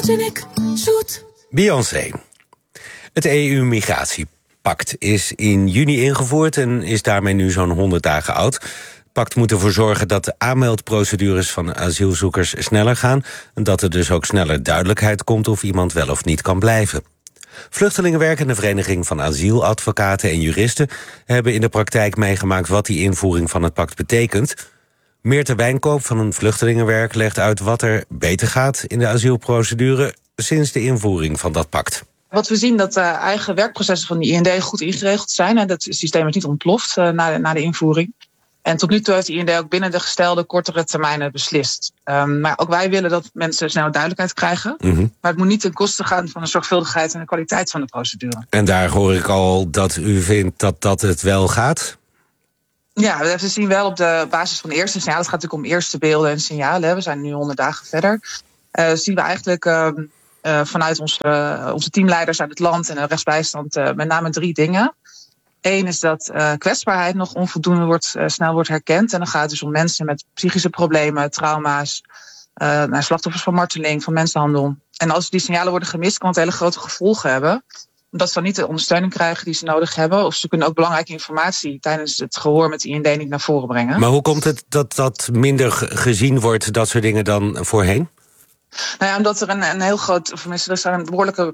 Fotogenik, zoet. Beyoncé. Het EU-migratiepact is in juni ingevoerd en is daarmee nu zo'n 100 dagen oud. Het pact moet ervoor zorgen dat de aanmeldprocedures van asielzoekers sneller gaan en dat er dus ook sneller duidelijkheid komt of iemand wel of niet kan blijven. Vluchtelingenwerk en de Vereniging van Asieladvocaten en Juristen hebben in de praktijk meegemaakt wat die invoering van het pact betekent. Meerte Wijnkoop van een Vluchtelingenwerk legt uit wat er beter gaat in de asielprocedure sinds de invoering van dat pact. Wat we zien dat de eigen werkprocessen van de IND goed ingeregeld zijn. En dat systeem is niet ontploft na de invoering. En tot nu toe heeft de IND ook binnen de gestelde kortere termijnen beslist. Maar ook wij willen dat mensen snel duidelijkheid krijgen. Mm-hmm. Maar het moet niet ten koste gaan van de zorgvuldigheid en de kwaliteit van de procedure. En daar hoor ik al dat u vindt dat het wel gaat? Ja, we zien wel op de basis van de eerste signalen. Het gaat natuurlijk om eerste beelden en signalen. We zijn nu 100 dagen verder. Zien we eigenlijk vanuit onze teamleiders uit het land en de rechtsbijstand met name 3 dingen. 1 is dat kwetsbaarheid nog onvoldoende snel wordt herkend. En dan gaat het dus om mensen met psychische problemen, trauma's, slachtoffers van marteling, van mensenhandel. En als die signalen worden gemist, kan het hele grote gevolgen hebben. Omdat ze dan niet de ondersteuning krijgen die ze nodig hebben. Of ze kunnen ook belangrijke informatie tijdens het gehoor met de IND niet naar voren brengen. Maar hoe komt het dat minder gezien wordt, dat soort dingen, dan voorheen? Nou ja, omdat er een heel groot, of tenminste, er zijn behoorlijke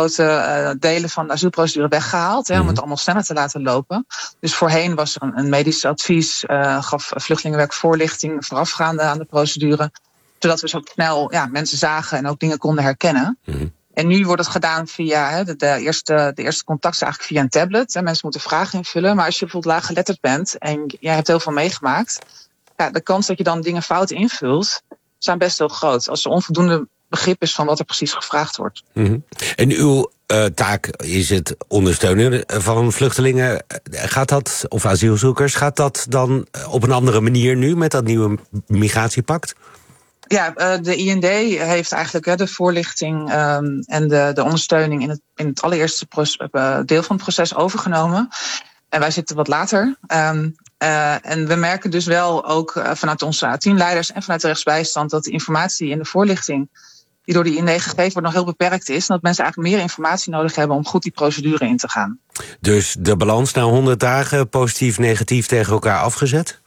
grote delen van de asielprocedure weggehaald. Om het allemaal sneller te laten lopen. Dus voorheen was er een medisch advies, gaf Vluchtelingenwerk voorlichting voorafgaande aan de procedure. Zodat we zo snel mensen zagen en ook dingen konden herkennen. Mm-hmm. En nu wordt het gedaan via de eerste contact is eigenlijk via een tablet. Mensen moeten vragen invullen. Maar als je bijvoorbeeld laaggeletterd bent en jij hebt heel veel meegemaakt, de kans dat je dan dingen fout invult zijn best heel groot. Als er onvoldoende begrip is van wat er precies gevraagd wordt. Mm-hmm. En uw taak is het ondersteunen van vluchtelingen. Gaat dat, of asielzoekers, gaat dat dan op een andere manier nu met dat nieuwe migratiepact? Ja, de IND heeft eigenlijk de voorlichting en de ondersteuning in het allereerste deel van het proces overgenomen. En wij zitten wat later. En we merken dus wel ook vanuit onze teamleiders en vanuit de rechtsbijstand dat de informatie en de voorlichting die door de IND gegeven wordt nog heel beperkt is. En dat mensen eigenlijk meer informatie nodig hebben om goed die procedure in te gaan. Dus de balans na 100 dagen positief, negatief tegen elkaar afgezet?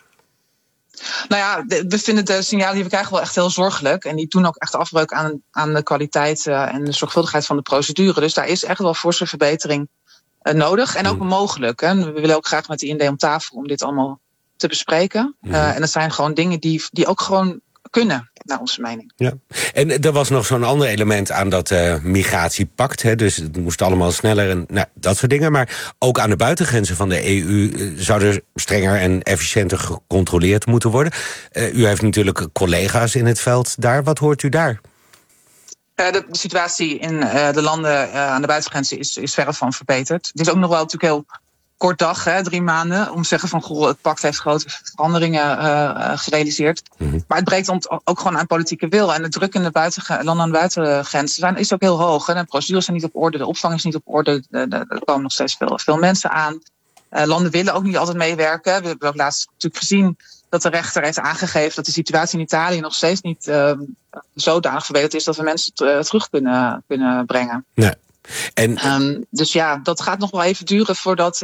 Nou ja, we vinden de signalen die we krijgen wel echt heel zorgelijk. En die doen ook echt afbreuk aan de kwaliteit en de zorgvuldigheid van de procedure. Dus daar is echt wel forse verbetering nodig en ook mogelijk. Hè. We willen ook graag met de IND om tafel om dit allemaal te bespreken. En dat zijn gewoon dingen die ook gewoon kunnen, naar onze mening. Ja. En er was nog zo'n ander element aan dat migratiepact. Hè. Dus het moest allemaal sneller en dat soort dingen. Maar ook aan de buitengrenzen van de EU zou er strenger en efficiënter gecontroleerd moeten worden. U heeft natuurlijk collega's in het veld daar. Wat hoort u daar? De situatie in de landen aan de buitengrenzen is verre van verbeterd. Het is ook nog wel natuurlijk heel kort dag, 3 maanden, om te zeggen van het pact heeft grote veranderingen gerealiseerd. Mm-hmm. Maar het breekt ook gewoon aan politieke wil. En de druk in de landen aan de buitengrenzen is ook heel hoog. De procedures zijn niet op orde, de opvang is niet op orde. Er komen nog steeds veel mensen aan. Landen willen ook niet altijd meewerken. We hebben ook laatst natuurlijk gezien dat de rechter heeft aangegeven dat de situatie in Italië nog steeds niet zodanig verbeterd is dat we mensen terug kunnen brengen. Nee. Dus ja, dat gaat nog wel even duren voordat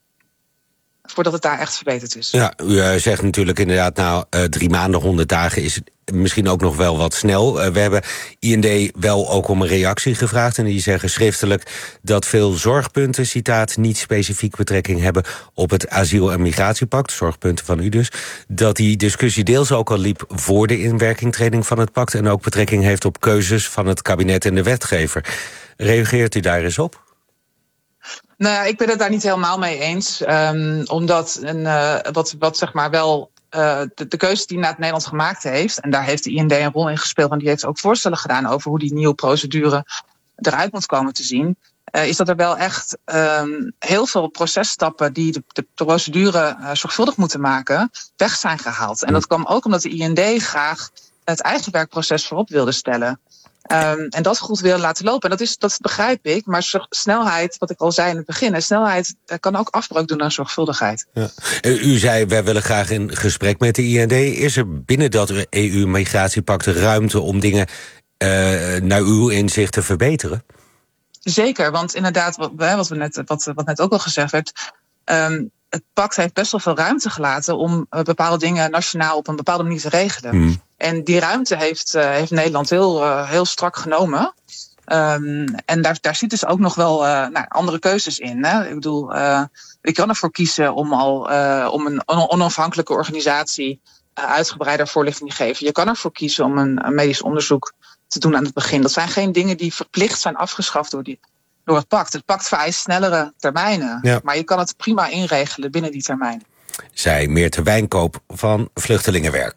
het daar echt verbeterd is. Ja, u zegt natuurlijk inderdaad 3 maanden, 100 dagen is misschien ook nog wel wat snel. We hebben IND wel ook om een reactie gevraagd en die zeggen schriftelijk dat veel zorgpunten, citaat, niet specifiek betrekking hebben op het asiel- en migratiepact, zorgpunten van u dus, dat die discussie deels ook al liep voor de inwerkingtreding van het pact en ook betrekking heeft op keuzes van het kabinet en de wetgever. Reageert u daar eens op? Nou ja, ik ben het daar niet helemaal mee eens. Omdat wat zeg maar wel de keuze die Nederland gemaakt heeft, en daar heeft de IND een rol in gespeeld, en die heeft ook voorstellen gedaan over hoe die nieuwe procedure eruit moet komen te zien, is dat er wel echt heel veel processtappen die de procedure zorgvuldig moeten maken, weg zijn gehaald. En dat kwam ook omdat de IND graag het eigen werkproces voorop wilde stellen. En dat goed willen laten lopen. En dat begrijp ik. Maar snelheid, wat ik al zei in het begin, snelheid kan ook afbreuk doen aan zorgvuldigheid. Ja. U zei, wij willen graag in gesprek met de IND. Is er binnen dat EU-migratiepact ruimte om dingen naar uw inzicht te verbeteren? Zeker, want inderdaad, wat net ook al gezegd werd, het pact heeft best wel veel ruimte gelaten om bepaalde dingen nationaal op een bepaalde manier te regelen. En die ruimte heeft Nederland heel strak genomen. En daar zit dus ook nog wel andere keuzes in. Hè? Ik bedoel, je kan ervoor kiezen om een onafhankelijke organisatie uitgebreider voorlichting te geven. Je kan ervoor kiezen om een medisch onderzoek te doen aan het begin. Dat zijn geen dingen die verplicht zijn afgeschaft door het pact. Het pact vereist snellere termijnen. Ja. Maar je kan het prima inregelen binnen die termijn. Zei Meerte Wijnkoop van Vluchtelingenwerk.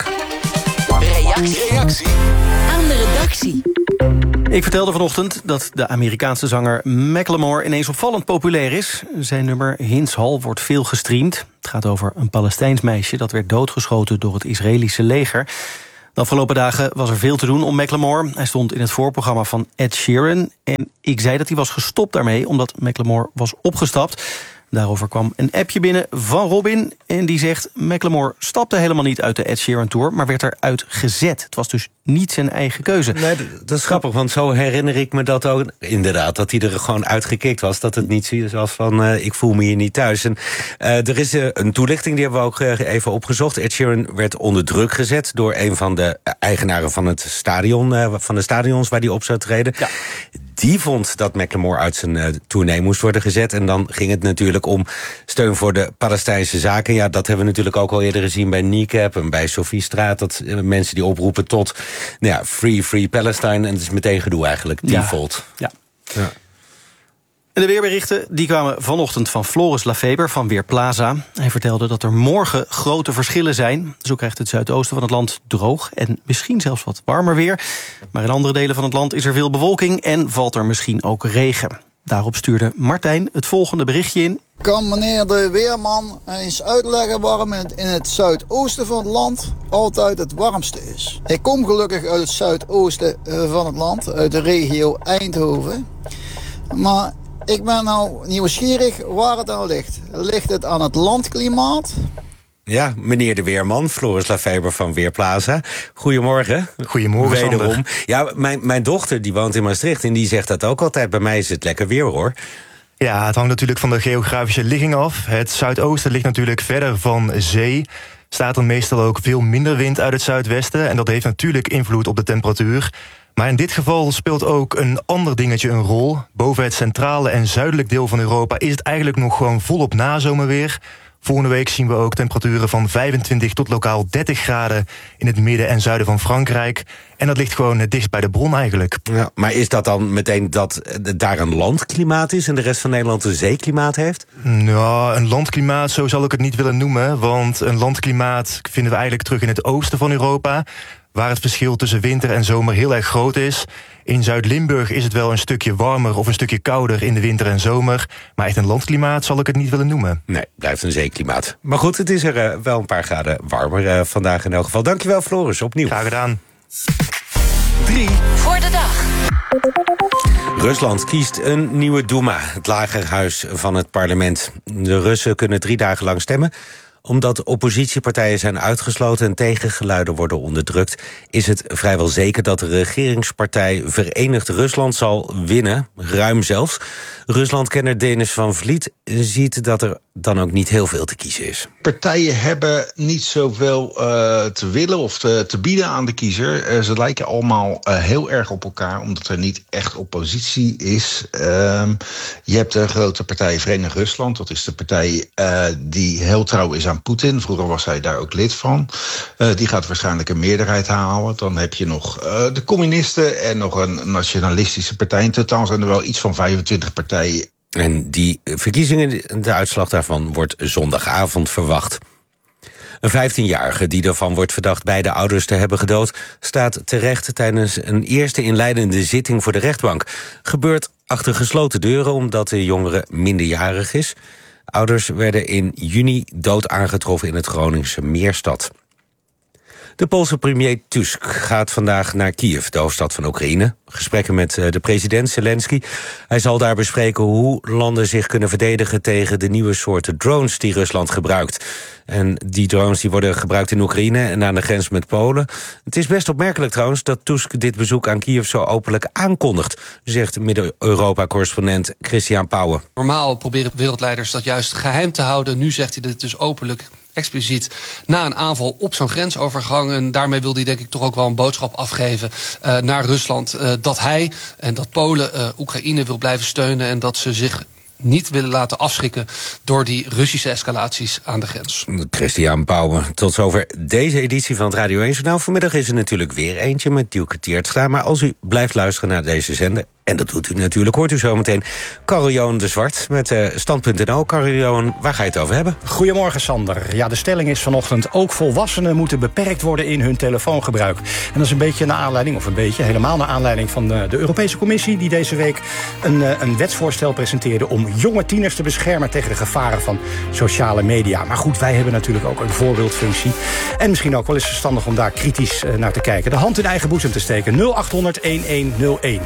Reactie aan de redactie. Ik vertelde vanochtend dat de Amerikaanse zanger Macklemore ineens opvallend populair is. Zijn nummer Hins Hall wordt veel gestreamd. Het gaat over een Palestijns meisje dat werd doodgeschoten door het Israëlische leger. De afgelopen dagen was er veel te doen om Macklemore. Hij stond in het voorprogramma van Ed Sheeran. En ik zei dat hij was gestopt daarmee omdat Macklemore was opgestapt. Daarover kwam een appje binnen van Robin. En die zegt, Macklemore stapte helemaal niet uit de Ed Sheeran Tour, maar werd eruit gezet. Het was dus niet zijn eigen keuze. Nee, dat is grappig, want zo herinner ik me dat ook inderdaad. Dat hij er gewoon uitgekikt was. Dat het niet zoiets was van, ik voel me hier niet thuis. En er is een toelichting, die hebben we ook even opgezocht. Ed Sheeran werd onder druk gezet door een van de eigenaren van het stadion, van de stadions waar hij op zou treden. Ja. Die vond dat Macklemore uit zijn tournee moest worden gezet. En dan ging het natuurlijk om steun voor de Palestijnse zaken. Ja, dat hebben we natuurlijk ook al eerder gezien bij Kneecap en bij Sophie Straat. Dat mensen die oproepen tot Free Palestine. En het is meteen gedoe eigenlijk, default. Ja. En de weerberichten die kwamen vanochtend van Floris Lafeber van Weerplaza. Hij vertelde dat er morgen grote verschillen zijn. Zo krijgt het zuidoosten van het land droog en misschien zelfs wat warmer weer. Maar in andere delen van het land is er veel bewolking en valt er misschien ook regen. Daarop stuurde Martijn het volgende berichtje in. Kan meneer de weerman eens uitleggen waarom het in het zuidoosten van het land altijd het warmste is? Ik kom gelukkig uit het zuidoosten van het land, uit de regio Eindhoven. Maar ik ben nou nieuwsgierig waar het nou ligt. Ligt het aan het landklimaat? Ja, meneer de weerman, Floris Lafeber van Weerplaza. Goedemorgen. Goedemorgen, wederom. Ja, mijn dochter die woont in Maastricht en die zegt dat ook altijd. Bij mij is het lekker weer, hoor. Ja, het hangt natuurlijk van de geografische ligging af. Het zuidoosten ligt natuurlijk verder van zee. Staat er meestal ook veel minder wind uit het zuidwesten. En dat heeft natuurlijk invloed op de temperatuur. Maar in dit geval speelt ook een ander dingetje een rol. Boven het centrale en zuidelijk deel van Europa is het eigenlijk nog gewoon volop nazomerweer. Volgende week zien we ook temperaturen van 25 tot lokaal 30 graden in het midden en zuiden van Frankrijk. En dat ligt gewoon het dichtst bij de bron eigenlijk. Ja, maar is dat dan meteen dat daar een landklimaat is en de rest van Nederland een zeeklimaat heeft? Nou, een landklimaat, zo zal ik het niet willen noemen. Want een landklimaat vinden we eigenlijk terug in het oosten van Europa, waar het verschil tussen winter en zomer heel erg groot is. In Zuid-Limburg is het wel een stukje warmer of een stukje kouder in de winter en zomer. Maar echt een landklimaat zal ik het niet willen noemen. Nee, het blijft een zeeklimaat. Maar goed, het is er wel een paar graden warmer vandaag in elk geval. Dankjewel, Floris, opnieuw. Graag gedaan. 3 voor de dag. Rusland kiest een nieuwe Duma, het lagerhuis van het parlement. De Russen kunnen 3 dagen lang stemmen. Omdat oppositiepartijen zijn uitgesloten en tegengeluiden worden onderdrukt, is het vrijwel zeker dat de regeringspartij Verenigd Rusland zal winnen, ruim zelfs. Ruslandkenner Denis van Vliet ziet dat er dan ook niet heel veel te kiezen is. Partijen hebben niet zoveel te willen of te bieden aan de kiezer. Ze lijken allemaal heel erg op elkaar, omdat er niet echt oppositie is. Je hebt de grote partij Verenigd Rusland. Dat is de partij die heel trouw is aan Poetin. Vroeger was hij daar ook lid van. Die gaat waarschijnlijk een meerderheid halen. Dan heb je nog de communisten en nog een nationalistische partij. In totaal zijn er wel iets van 25 partijen. En die verkiezingen, de uitslag daarvan wordt zondagavond verwacht. Een 15-jarige die ervan wordt verdacht beide ouders te hebben gedood, staat terecht tijdens een eerste inleidende zitting voor de rechtbank. Gebeurt achter gesloten deuren omdat de jongere minderjarig is. Ouders werden in juni dood aangetroffen in het Groningse Meerstad. De Poolse premier Tusk gaat vandaag naar Kiev, de hoofdstad van Oekraïne. Gesprekken met de president Zelensky. Hij zal daar bespreken hoe landen zich kunnen verdedigen tegen de nieuwe soorten drones die Rusland gebruikt. En die drones die worden gebruikt in Oekraïne en aan de grens met Polen. Het is best opmerkelijk trouwens dat Tusk dit bezoek aan Kiev zo openlijk aankondigt, zegt Midden-Europa-correspondent Christian Pauwen. Normaal proberen wereldleiders dat juist geheim te houden. Nu zegt hij dit dus openlijk, expliciet, na een aanval op zo'n grensovergang. En daarmee wil hij denk ik toch ook wel een boodschap afgeven naar Rusland. Dat hij en dat Polen Oekraïne wil blijven steunen en dat ze zich niet willen laten afschrikken door die Russische escalaties aan de grens. Christian Pauwen, tot zover deze editie van het Radio 1 Journaal. Vanmiddag is er natuurlijk weer eentje met Dielke Teertstra. Maar als u blijft luisteren naar deze zender, en dat doet u natuurlijk, hoort u zometeen Karel-Johan de Zwart met Stand.nl. Karel-Johan, waar ga je het over hebben? Goedemorgen, Sander. Ja, de stelling is vanochtend: ook volwassenen moeten beperkt worden in hun telefoongebruik. En dat is een beetje naar aanleiding, of een beetje, helemaal naar aanleiding van de Europese Commissie, die deze week een wetsvoorstel presenteerde om jonge tieners te beschermen tegen de gevaren van sociale media. Maar goed, wij hebben natuurlijk ook een voorbeeldfunctie. En misschien ook wel eens verstandig om daar kritisch naar te kijken. De hand in eigen boezem te steken. 0800-1101.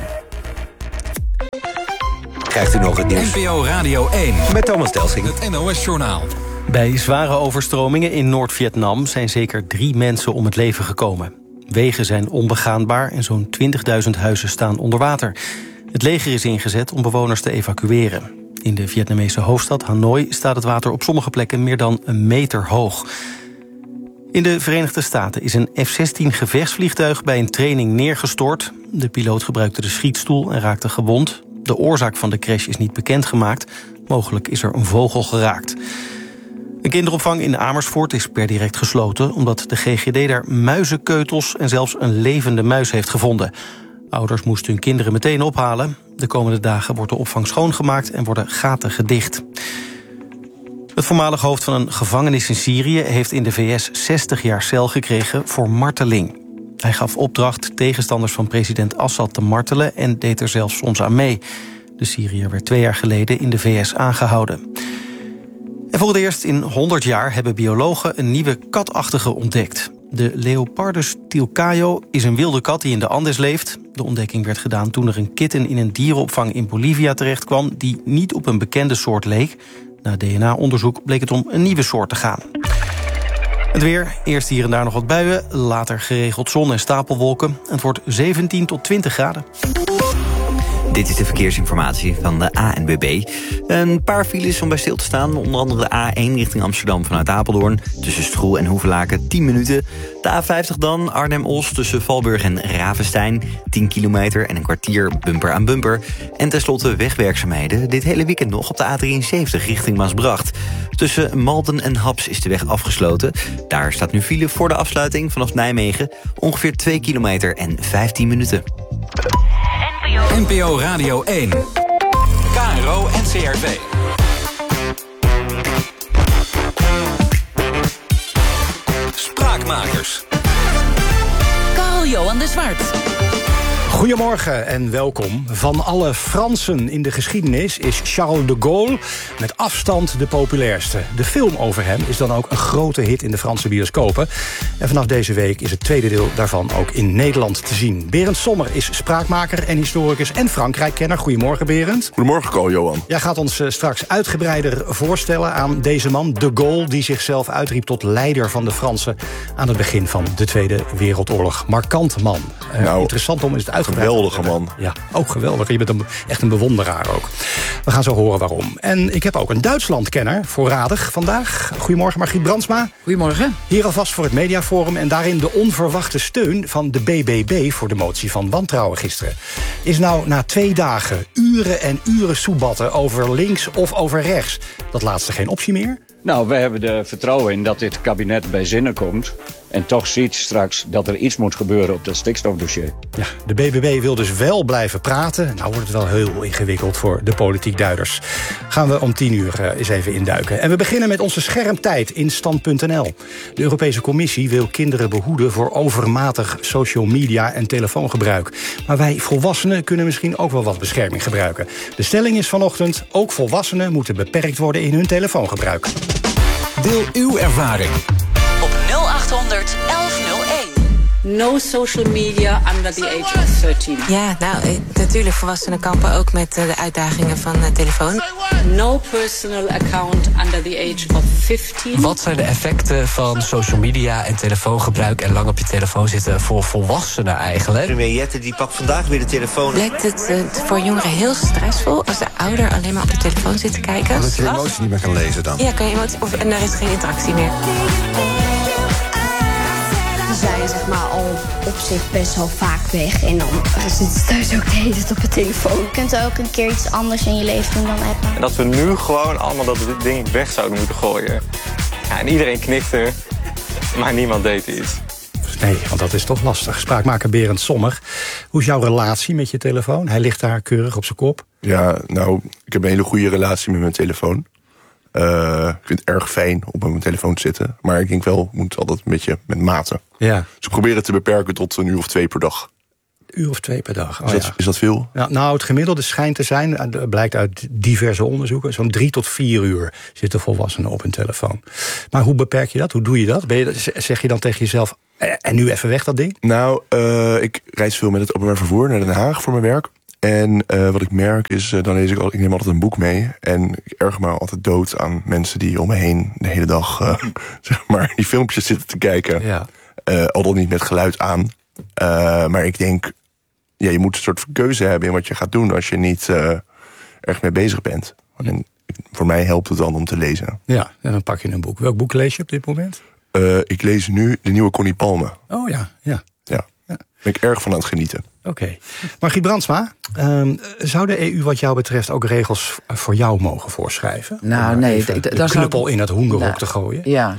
Krijgt u nog het nieuws? NPO Radio 1. Met Thomas Delsing. Het NOS-journaal. Bij zware overstromingen in Noord-Vietnam zijn zeker 3 mensen om het leven gekomen. Wegen zijn onbegaanbaar en zo'n 20.000 huizen staan onder water. Het leger is ingezet om bewoners te evacueren. In de Vietnamese hoofdstad Hanoi staat het water op sommige plekken meer dan 1 meter hoog. In de Verenigde Staten is een F-16 gevechtsvliegtuig bij een training neergestort. De piloot gebruikte de schietstoel en raakte gewond. De oorzaak van de crash is niet bekendgemaakt. Mogelijk is er een vogel geraakt. Een kinderopvang in Amersfoort is per direct gesloten, omdat de GGD daar muizenkeutels en zelfs een levende muis heeft gevonden. Ouders moesten hun kinderen meteen ophalen. De komende dagen wordt de opvang schoongemaakt en worden gaten gedicht. Het voormalig hoofd van een gevangenis in Syrië heeft in de VS 60 jaar cel gekregen voor marteling. Hij gaf opdracht tegenstanders van president Assad te martelen en deed er zelfs soms aan mee. De Syriër werd 2 jaar geleden in de VS aangehouden. En voor het eerst in 100 jaar hebben biologen een nieuwe katachtige ontdekt. De Leopardus tilcaio is een wilde kat die in de Andes leeft. De ontdekking werd gedaan toen er een kitten in een dierenopvang in Bolivia terechtkwam die niet op een bekende soort leek. Na DNA-onderzoek bleek het om een nieuwe soort te gaan. Het weer, eerst hier en daar nog wat buien, later geregeld zon en stapelwolken. Het wordt 17 tot 20 graden. Dit is de verkeersinformatie van de ANWB. Een paar files om bij stil te staan. Onder andere de A1 richting Amsterdam vanuit Apeldoorn. Tussen Stroe en Hoevelaken 10 minuten. De A50 dan, Arnhem-Os tussen Valburg en Ravenstein. 10 kilometer en een kwartier bumper aan bumper. En tenslotte wegwerkzaamheden. Dit hele weekend nog op de A73 richting Maasbracht. Tussen Malden en Haps is de weg afgesloten. Daar staat nu file voor de afsluiting vanaf Nijmegen. Ongeveer 2 kilometer en 15 minuten. NPO Radio 1. KRO NCRV. Spraakmakers. Karel-Johan de Zwart. Goedemorgen en welkom. Van alle Fransen in de geschiedenis is Charles de Gaulle met afstand de populairste. De film over hem is dan ook een grote hit in de Franse bioscopen. En vanaf deze week is het tweede deel daarvan ook in Nederland te zien. Berend Sommer is spraakmaker en historicus en Frankrijk-kenner. Goedemorgen, Berend. Goedemorgen, Karel-Johan. Jij gaat ons straks uitgebreider voorstellen aan deze man, de Gaulle, die zichzelf uitriep tot leider van de Fransen aan het begin van de Tweede Wereldoorlog. Markant man. Interessant om eens het uitgebreid. Geweldige man. Ja, ook geweldig. Je bent echt een bewonderaar ook. We gaan zo horen waarom. En ik heb ook een Duitsland-kenner voorradig vandaag. Goedemorgen, Margriet Brandsma. Goedemorgen. Hier alvast voor het Mediaforum en daarin de onverwachte steun van de BBB voor de motie van wantrouwen gisteren. Is nou na 2 dagen uren en uren soebatten over links of over rechts dat laatste geen optie meer? Nou, wij hebben er vertrouwen in dat dit kabinet bij zinnen komt en toch ziet straks dat er iets moet gebeuren op dat stikstofdossier. Ja, de BBB wil dus wel blijven praten. Nou wordt het wel heel ingewikkeld voor de politiek duiders. Gaan we om 10 uur eens even induiken. En we beginnen met onze schermtijd in Stand.nl. De Europese Commissie wil kinderen behoeden voor overmatig social media en telefoongebruik. Maar wij volwassenen kunnen misschien ook wel wat bescherming gebruiken. De stelling is vanochtend: ook volwassenen moeten beperkt worden in hun telefoongebruik. Deel uw ervaring op 0800 1101. No social media under the age of 13. Ja, nou, natuurlijk, volwassenen kampen ook met de uitdagingen van telefoon. No personal account under the age of 15. Wat zijn de effecten van social media en telefoongebruik en lang op je telefoon zitten voor volwassenen eigenlijk? Premier Jette die pakt vandaag weer de telefoon. Blijkt het voor jongeren heel stressvol als de ouder alleen maar op de telefoon zit te kijken? Omdat je emotie niet meer kan lezen dan? Ja, kan je emotie, en er is geen interactie meer. Ze zijn zeg maar al op zich best wel vaak weg. En dan zitten ze thuis ook de hele tijd op de telefoon. Je kunt ook een keer iets anders in je leven doen dan appen. En dat we nu gewoon allemaal dat ding weg zouden moeten gooien. Ja, en iedereen knikte, maar niemand deed iets. Nee, want dat is toch lastig. Spraakmaker Berend Sommer. Hoe is jouw relatie met je telefoon? Hij ligt daar keurig op zijn kop. Ja, nou, ik heb een hele goede relatie met mijn telefoon. Ik vind het erg fijn om op mijn telefoon te zitten. Maar ik denk wel, moet altijd een beetje met mate. Ja. Dus ik probeer het te beperken tot 1 uur of 2 per dag. 1 uur of 2 per dag. Is dat veel? Ja, nou, het gemiddelde schijnt te zijn, blijkt uit diverse onderzoeken, zo'n 3 tot 4 uur zitten volwassenen op hun telefoon. Maar hoe beperk je dat? Hoe doe je dat? Zeg je dan tegen jezelf, en nu even weg dat ding? Nou, ik reis veel met het openbaar vervoer naar Den Haag voor mijn werk. En wat ik merk is, dan lees ik neem altijd een boek mee. En ik erger me altijd dood aan mensen die om me heen de hele dag zeg maar die filmpjes zitten te kijken. Ja. Al dan niet met geluid aan. Maar ik denk, ja, je moet een soort keuze hebben in wat je gaat doen als je niet erg mee bezig bent. En voor mij helpt het dan om te lezen. Ja, en dan pak je een boek. Welk boek lees je op dit moment? Ik lees nu de nieuwe Connie Palme. Oh ja. Daar ben ik erg van aan het genieten. Oké. Margriet Brandsma, zou de EU wat jou betreft ook regels voor jou mogen voorschrijven? Nou, nee. Daar knuppel in het hoenderhok te gooien? Ja,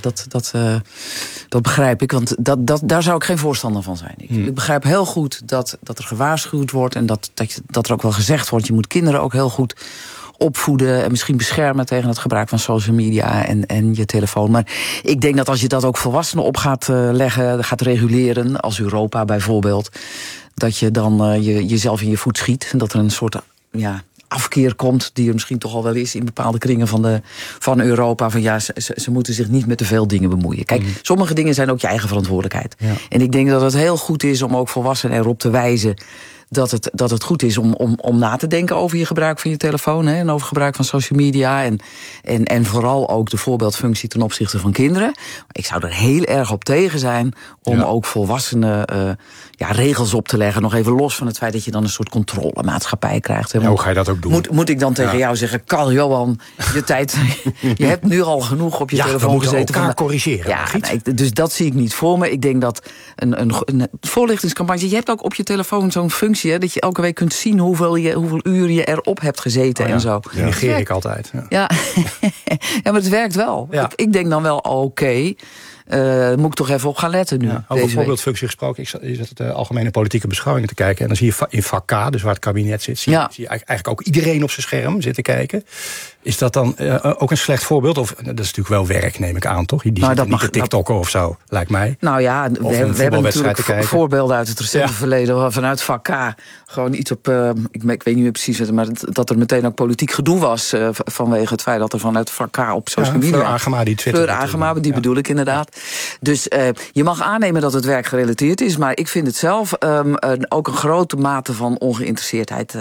dat begrijp ik. Want daar zou ik geen voorstander van zijn. Ik begrijp heel goed dat er gewaarschuwd wordt en dat er ook wel gezegd wordt, je moet kinderen ook heel goed opvoeden en misschien beschermen tegen het gebruik van social media en je telefoon. Maar ik denk dat als je dat ook volwassenen op gaat leggen, gaat reguleren, als Europa bijvoorbeeld, dat je dan jezelf in je voet schiet. En dat er een soort afkeer komt, die er misschien toch al wel is in bepaalde kringen van Europa. Van ja, ze moeten zich niet met te veel dingen bemoeien. Kijk, sommige dingen zijn ook je eigen verantwoordelijkheid. Ja. En ik denk dat het heel goed is om ook volwassenen erop te wijzen dat het goed is om na te denken over je gebruik van je telefoon, en over gebruik van social media en vooral ook de voorbeeldfunctie ten opzichte van kinderen. Ik zou er heel erg op tegen zijn om ook volwassenen regels op te leggen, nog even los van het feit dat je dan een soort controlemaatschappij krijgt. Hoe ga je dat ook doen? Moet ik dan tegen jou zeggen, Karl-Johan, je tijd, je hebt nu al genoeg op je telefoon gezeten. We moeten elkaar corrigeren. Ja, dus dat zie ik niet voor me. Ik denk dat een voorlichtingscampagne, je hebt ook op je telefoon zo'n functie, dat je elke week kunt zien hoeveel uur je erop hebt gezeten en zo. Die negeer ik altijd. Ja, maar het werkt wel. Ja. Ik denk dan wel, oké, moet ik toch even op gaan letten nu. Ja, over voorbeeldfunctie gesproken, je zat de algemene politieke beschouwingen te kijken en dan zie je in vak K, dus waar het kabinet zit, zie je eigenlijk ook iedereen op zijn scherm zitten kijken. Is dat dan ook een slecht voorbeeld? Of dat is natuurlijk wel werk, neem ik aan, toch? Die zitten niet te TikTokken of zo, lijkt mij. Nou ja, we hebben natuurlijk voorbeelden uit het recente verleden vanuit vak K. Gewoon iets op, ik weet niet meer precies, maar dat er meteen ook politiek gedoe was vanwege het feit dat er vanuit vak K op social media. Fleur Agema, die twitterde. Fleur Agema, die bedoel ik inderdaad. Dus je mag aannemen dat het werk gerelateerd is, maar ik vind het zelf ook een grote mate van ongeïnteresseerdheid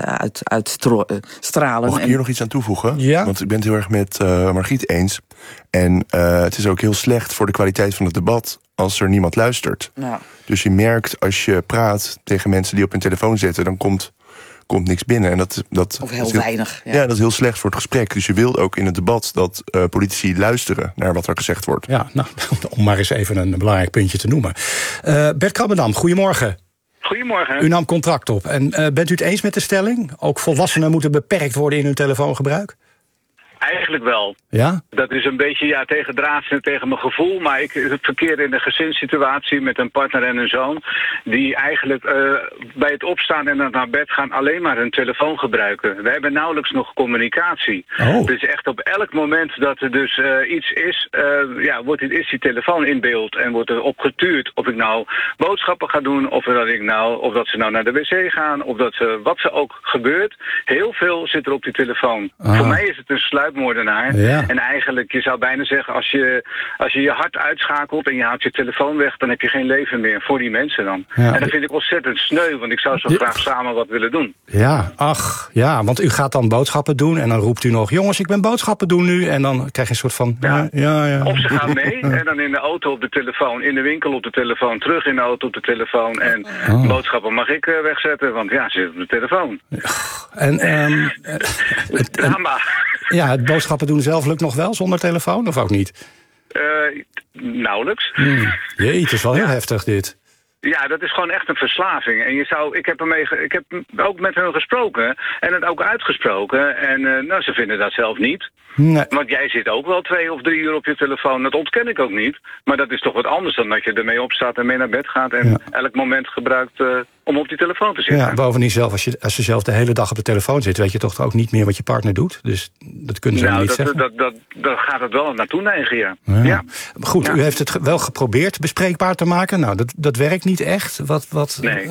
uitstralen. Mag ik hier nog iets aan toevoegen? Ja. Want ik ben het heel erg met Margriet eens. En het is ook heel slecht voor de kwaliteit van het debat als er niemand luistert. Ja. Dus je merkt als je praat tegen mensen die op hun telefoon zitten, dan komt niks binnen. En dat of heel weinig. Ja, dat is heel slecht voor het gesprek. Dus je wilt ook in het debat dat politici luisteren naar wat er gezegd wordt. Ja, nou, om maar eens even een belangrijk puntje te noemen. Bert Krabbendam, goedemorgen. Goedemorgen. U nam contract op. En bent u het eens met de stelling? Ook volwassenen moeten beperkt worden in hun telefoongebruik? Eigenlijk wel. Ja? Dat is een beetje tegendraads en tegen mijn gevoel. Maar ik verkeer in een gezinssituatie met een partner en een zoon die eigenlijk bij het opstaan en naar bed gaan alleen maar hun telefoon gebruiken. We hebben nauwelijks nog communicatie. Oh. Dus echt op elk moment dat er dus iets is, is die telefoon in beeld en wordt er opgetuurd of ik nou boodschappen ga doen of dat ze nou naar de wc gaan of wat ze ook gebeurt. Heel veel zit er op die telefoon. Voor mij is het een sluip sluipmoordenaar. Ja. En eigenlijk, je zou bijna zeggen, als je hart uitschakelt en je haalt je telefoon weg, dan heb je geen leven meer voor die mensen dan. Ja. En dat vind ik ontzettend sneu, want ik zou zo graag samen wat willen doen. Ja, want u gaat dan boodschappen doen en dan roept u nog, jongens, ik ben boodschappen doen nu. En dan krijg je een soort van, ja. Of ze gaan mee en dan in de auto op de telefoon, in de winkel op de telefoon, terug in de auto op de telefoon. En boodschappen mag ik wegzetten, want ja, ze zit op de telefoon. En het drama. Ja, het boodschappen doen zelf lukt nog wel zonder telefoon, of ook niet? Nauwelijks. Jee, het is wel heel heftig dit. Ja, dat is gewoon echt een verslaving. En ik heb ook met hen gesproken en het ook uitgesproken. En ze vinden dat zelf niet. Nee. Want jij zit ook wel 2 of 3 uur op je telefoon. Dat ontken ik ook niet. Maar dat is toch wat anders dan dat je ermee opstaat en mee naar bed gaat. En elk moment gebruikt om op die telefoon te zitten. Ja, bovendien zelf, als je zelf de hele dag op de telefoon zit, weet je toch ook niet meer wat je partner doet. Dus dat kunnen ze niet zeggen. Dat gaat het wel naartoe neigen, ja. Goed, u heeft het wel geprobeerd bespreekbaar te maken. Nou, dat werkt niet echt. Nee.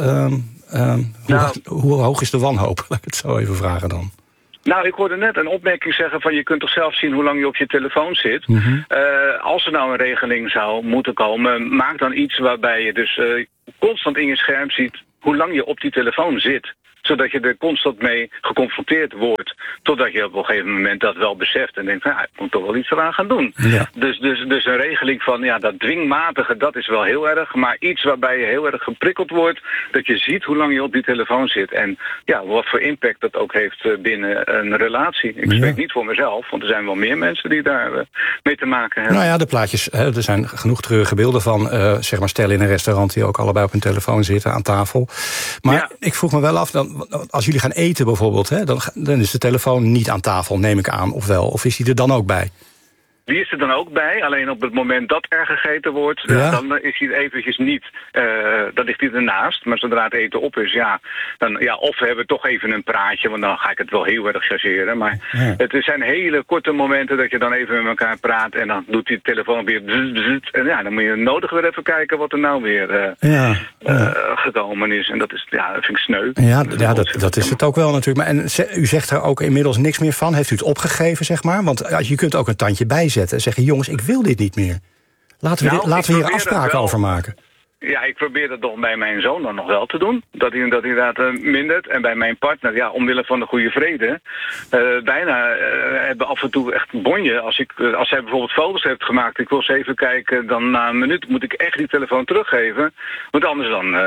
Hoe hoog is de wanhoop? Laat ik het zo even vragen dan. Nou, ik hoorde net een opmerking zeggen van je kunt toch zelf zien hoe lang je op je telefoon zit. Als er nou een regeling zou moeten komen, maak dan iets waarbij je dus constant in je scherm ziet hoe lang je op die telefoon zit. Zodat je er constant mee geconfronteerd wordt. Totdat je op een gegeven moment dat wel beseft. En denkt, ik moet toch wel iets eraan gaan doen. Ja. Dus een regeling van, dat dwingmatige, dat is wel heel erg. Maar iets waarbij je heel erg geprikkeld wordt. Dat je ziet hoe lang je op die telefoon zit. En wat voor impact dat ook heeft binnen een relatie. Ik spreek niet voor mezelf. Want er zijn wel meer mensen die daar mee te maken hebben. Nou ja, de plaatjes, er zijn genoeg treurige beelden van stellen in een restaurant die ook allebei op hun telefoon zitten aan tafel. Maar ik vroeg me wel af, als jullie gaan eten bijvoorbeeld, dan is de telefoon niet aan tafel, neem ik aan, of wel? Of is die er dan ook bij? Die is er dan ook bij, alleen op het moment dat er gegeten wordt, dan is hij eventjes niet, dan ligt hij ernaast. Maar zodra het eten op is, of we hebben toch even een praatje, want dan ga ik het wel heel erg chargeren. Maar het zijn hele korte momenten dat je dan even met elkaar praat en dan doet die telefoon weer bzzzt, en dan moet je nodig weer even kijken wat er nou weer gekomen is. En dat is, dat vind ik sneu. Ja, dat is het ook wel natuurlijk. Maar u zegt er ook inmiddels niks meer van. Heeft u het opgegeven, zeg maar? Want je kunt ook een tandje bijzetten en zeggen, jongens, ik wil dit niet meer. Laten we hier afspraken over maken. Ja, ik probeer dat toch bij mijn zoon dan nog wel te doen. Dat hij inderdaad mindert. En bij mijn partner, omwille van de goede vrede, hebben af en toe echt bonje. Als zij bijvoorbeeld foto's heeft gemaakt, ik wil ze even kijken, dan na een minuut moet ik echt die telefoon teruggeven. Want anders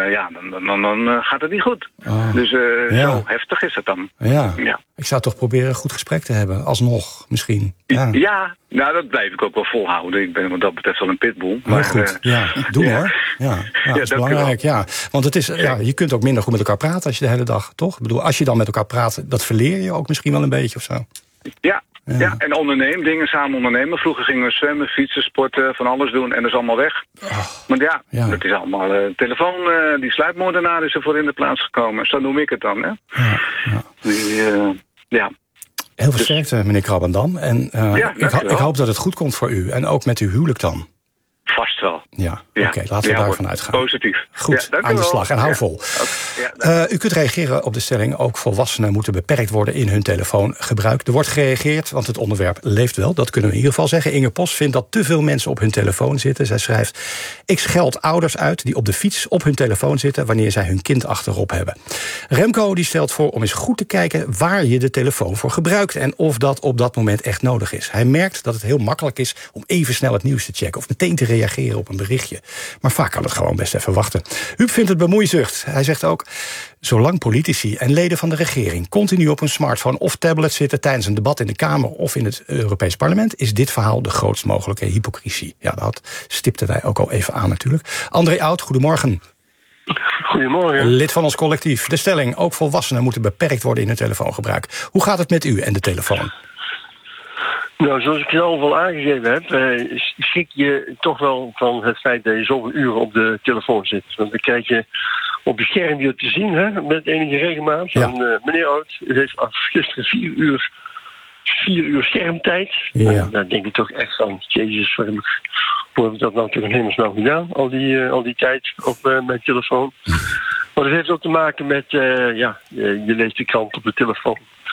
dan gaat het niet goed. Dus zo heftig is het dan. Ja. Ik zou toch proberen een goed gesprek te hebben, alsnog misschien. Ja, dat blijf ik ook wel volhouden. Ik ben wat dat betreft wel een pitbull. Maar goed, doe hoor. Ja, dat is belangrijk, Want het is, je kunt ook minder goed met elkaar praten als je de hele dag, toch? Ik bedoel, als je dan met elkaar praat, dat verleer je ook misschien wel een beetje of zo. Ja, en dingen samen ondernemen. Vroeger gingen we zwemmen, fietsen, sporten, van alles doen en dat is allemaal weg. Maar dat is allemaal telefoon, die sluipmoordenaar is er voor in de plaats gekomen. Zo noem ik het dan, hè? Heel veel sterkte, meneer Krabbendam. En ik hoop dat het goed komt voor u. En ook met uw huwelijk dan. Vast wel. Oké, laten we daarvan uitgaan. Positief. Goed, aan de slag en hou vol. U kunt reageren op de stelling, ook volwassenen moeten beperkt worden in hun telefoongebruik. Er wordt gereageerd, want het onderwerp leeft wel. Dat kunnen we in ieder geval zeggen. Inge Post vindt dat te veel mensen op hun telefoon zitten. Zij schrijft, ik scheld ouders uit die op de fiets op hun telefoon zitten wanneer zij hun kind achterop hebben. Remco die stelt voor om eens goed te kijken waar je de telefoon voor gebruikt en of dat op dat moment echt nodig is. Hij merkt dat het heel makkelijk is om even snel het nieuws te checken of meteen te reageren op een berichtje. Maar vaak kan het gewoon best even wachten. Huub vindt het bemoeizucht. Hij zegt ook, zolang politici en leden van de regering continu op een smartphone of tablet zitten tijdens een debat in de Kamer of in het Europees Parlement, is dit verhaal de grootst mogelijke hypocrisie. Ja, dat stipten wij ook al even aan natuurlijk. André Oud, goedemorgen. Goedemorgen. Lid van ons collectief. De stelling, ook volwassenen moeten beperkt worden in hun telefoongebruik. Hoe gaat het met u en de telefoon? Nou, zoals ik al wel aangegeven heb, schrik je toch wel van het feit dat je zoveel uren op de telefoon zit. Want dan krijg je op je scherm je te zien, met enige regelmaat. Ja. En meneer Oud, u heeft gisteren 4 uur schermtijd. Ja. Dan denk ik toch echt van, jezus, hoe heb ik dat nou toch in hemelsnaam gedaan? Al die tijd op mijn telefoon. Maar dat heeft ook te maken met, je leest de krant op de telefoon.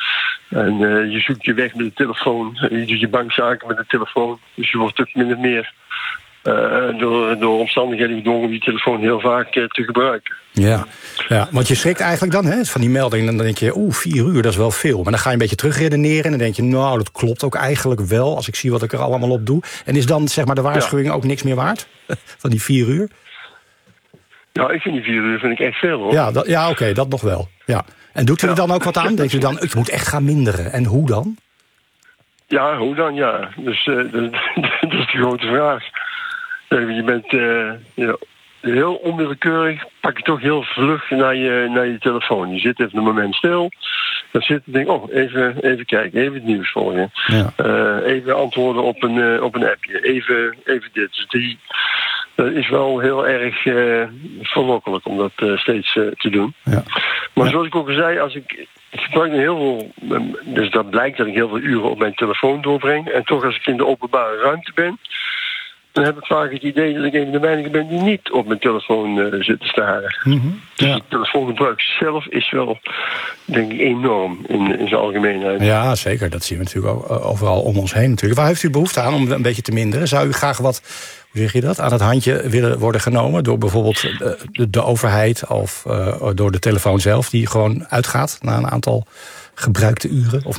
En je zoekt je weg met de telefoon. Je doet je bankzaken met de telefoon. Dus je wordt ook min of meer door omstandigheden gedwongen om die telefoon heel vaak te gebruiken. Ja, want je schrikt eigenlijk dan van die melding. En dan denk je, 4 uur, dat is wel veel. Maar dan ga je een beetje terugredeneren. En dan denk je, nou, dat klopt ook eigenlijk wel. Als ik zie wat ik er allemaal op doe. En is dan zeg maar de waarschuwing ook niks meer waard? Van die 4 uur? Ja, ik vind die 4 uur echt veel, hoor. Ja, oké, dat nog wel. Ja. En doet u er dan ook wat aan? Denkt u dan, ik moet echt gaan minderen. En hoe dan? Ja, hoe dan, ja. Dus dat is de grote vraag. Je bent heel onwillekeurig, pak je toch heel vlug naar je telefoon. Je zit even een moment stil. Dan zit je en denk even kijken, even het nieuws volgen. Ja. Even antwoorden op een appje. Even dit. Dus dat is wel heel erg verlokkelijk om dat steeds te doen. Ja. Maar zoals ik ook al zei, ik gebruik heel veel, dus dat blijkt dat ik heel veel uren op mijn telefoon doorbreng. En toch als ik in de openbare ruimte ben, dan heb ik vaak het idee dat ik een van de weinigen ben die niet op mijn telefoon zit te staren. Mm-hmm. Dus het telefoongebruik zelf is wel, denk ik, enorm in zijn algemeenheid. Ja, zeker. Dat zien we natuurlijk ook overal om ons heen natuurlijk. Waar heeft u behoefte aan om een beetje te minderen? Zou u graag wat, hoe zeg je dat, aan het handje willen worden genomen door bijvoorbeeld de overheid of door de telefoon zelf die gewoon uitgaat na een aantal gebruikte uren? Of